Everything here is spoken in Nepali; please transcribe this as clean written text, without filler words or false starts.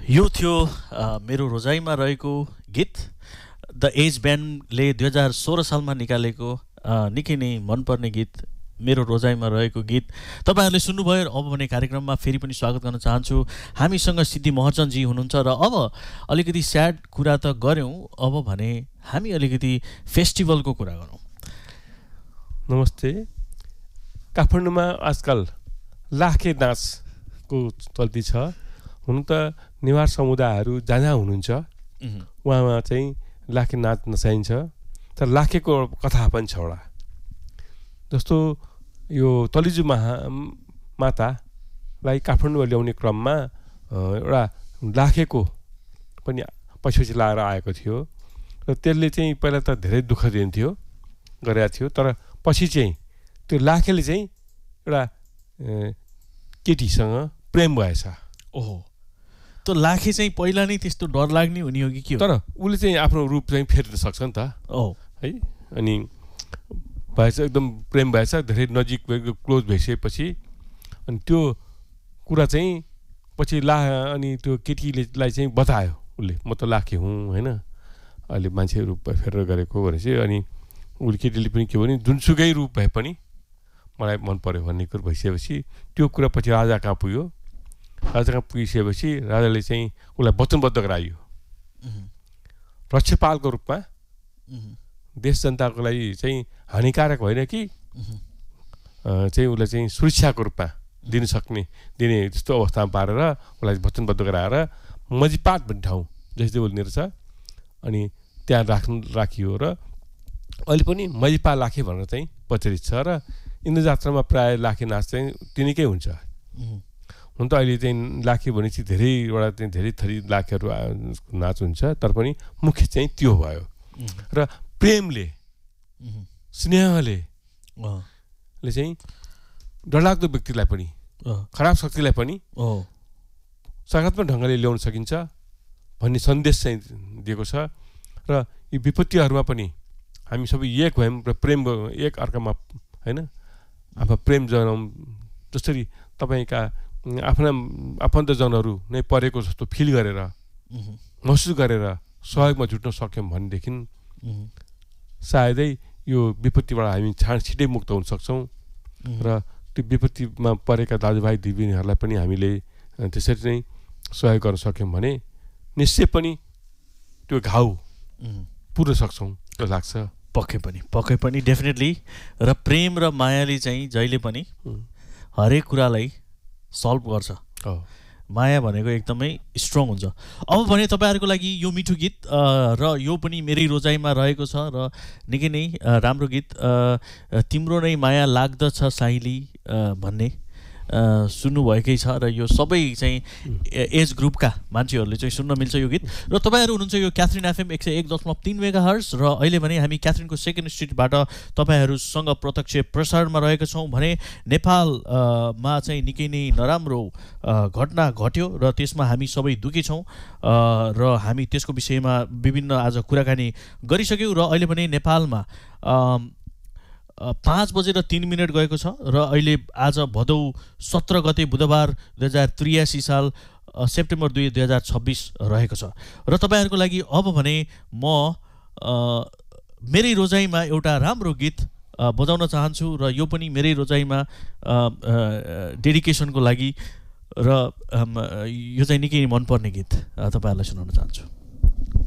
यो थियो मेरो रोजाइमा रहेको गीत द एज ब्यान्डले 2016 सालमा निकालेको निकै नै मनपर्ने गीत मेरो रोजाइमा रहेको गीत तपाईहरुले सुन्नुभयो। अब भने कार्यक्रममा फेरि पनि स्वागत गर्न चाहन्छु। हामीसँग सिद्धि महर्जनजी हुनुहुन्छ र अब अलिकति स्याड कुरा त गर्यौं, अब भने हामी अलिकति फेस्टिभलको कुरा गरौँ। नमस्ते। काठमाडौँमा आजकल लाखे नाचको चल्ती छ। हुन त नेवार समुदायहरू जहाँ हुनुहुन्छ उहाँमा चाहिँ लाखे नाच नचाहिन्छ, तर लाखेको कथा पनि छ एउटा। जस्तो यो तलिजु मातालाई काठमाडौँ ल्याउने क्रममा एउटा लाखेको पनि पछि लाएर आएको थियो र त्यसले चाहिँ पहिला त धेरै दुःख दिन्थ्यो गरेको थियो, तर पछि चाहिँ त्यो लाखेले चाहिँ एउटा केटीसँग प्रेम भएछ। ओहो, त्यो लाखे चाहिँ पहिला नै त्यस्तो डर लाग्ने हुने हो कि के हो? तर उसले चाहिँ आफ्नो रूप चाहिँ फेर्न सक्छ नि त। ओ है, अनि भएछ, एकदम प्रेम भएछ, धेरै नजिक भएको क्लोज भइसकेपछि अनि त्यो कुरा चाहिँ पछि अनि त्यो केटीलाई चाहिँ बतायो उसले, म त लाखे हुँ होइन, अहिले मान्छे रूप फेरेर गरेको भनेपछि। अनि उसले केटीले पनि के भने जुनसुकै रूप भए पनि मलाई मन पर्यो भन्ने कुरो भइसकेपछि त्यो कुरा पछि राजा कहाँ पुग्यो। राजा कहाँ पुगिसकेपछि राजाले चाहिँ उसलाई वचनबद्ध गरायो रक्षपालको रूपमा देश जनताको लागि चाहिँ हानिकारक होइन कि चाहिँ उसलाई चाहिँ सुरक्षाको रूपमा दिने जस्तो अवस्थामा पारेर उसलाई वचनबद्ध गराएर मजिपाट भन्ने ठाउँ जस्तै बोल्ने रहेछ, अनि त्यहाँ राखियो र अहिले पनि मजिपा लाखे भनेर चाहिँ प्रचलित छ र इन्द्र जात्रामा प्राय लाखे नाच चाहिँ तिनीकै हुन्छ। हुन त अहिले चाहिँ लाखे भनेपछि धेरैवटा चाहिँ धेरै थरी लाखेहरू नाच हुन्छ, तर पनि मुख्य चाहिँ त्यो भयो। र प्रेमले स्नेहले चाहिँ डरलाग्दो व्यक्तिलाई पनि खराब शक्तिलाई पनि सकारात्मक ढङ्गले ल्याउन सकिन्छ भन्ने सन्देश चाहिँ दिएको छ। र यी विपत्तिहरूमा पनि हामी सबै एक भयौँ र प्रेम एक अर्कामा होइन आफ्नो प्रेम जनाउँ। जसरी तपाईँका आफ्ना आफन्तजनहरू नै परेको जस्तो फिल गरेर महसुस गरेर सहयोगमा जुट्न सक्यौँ भनेदेखि सायदै यो विपत्तिबाट हामी छिटै मुक्त हुन सक्छौँ र त्यो विपत्तिमा परेका दाजुभाइ दिदीबहिनीहरूलाई पनि हामीले त्यसरी नै सहयोग गर्न सक्यौँ भने निश्चय पनि त्यो घाउ पुर्न सक्छौँ जस्तो लाग्छ। पक्कै पनि डेफिनेटली। र प्रेम र मायाले चाहिँ जहिले पनि हरेक कुरालाई सल्भ गर्छ। माया भनेको एकदमै स्ट्रङ हुन्छ। अब भने तपाईँहरूको लागि यो मिठो गीत र यो पनि मेरै रोजाइमा रहेको छ र निकै नै राम्रो गीत तिम्रो नै माया लाग्दछ साइली भन्ने सुन्नुभएकै छ र यो सबै चाहिँ एज ग्रुपका मान्छेहरूले चाहिँ सुन्न मिल्छ यो गीत। र तपाईँहरू हुनुहुन्छ यो क्याथरिन एफएम 101.3 मेगाहर्ज र अहिले भने हामी क्याथरिनको सेकेन्ड स्ट्रिटबाट तपाईँहरूसँग प्रत्यक्ष प्रसारणमा रहेका छौँ। भने नेपालमा चाहिँ निकै नै नराम्रो घटना घट्यो र त्यसमा हामी सबै दुखी छौँ र हामी त्यसको विषयमा विभिन्न आज कुराकानी गरिसक्यौँ। र अहिले पनि नेपालमा 5:03 गएको छ र अहिले आज भदौ 17 गते बुधबार 2083 साल सेप्टेम्बर 2, 2026 रहेको छ। र तपाईँहरूको लागि अब भने म मेरै रोजाइमा एउटा राम्रो गीत बजाउन चाहन्छु र यो पनि मेरै रोजाइमा डेडिकेसनको लागि र यो चाहिँ निकै मनपर्ने गीत तपाईँहरूलाई सुनाउन चाहन्छु।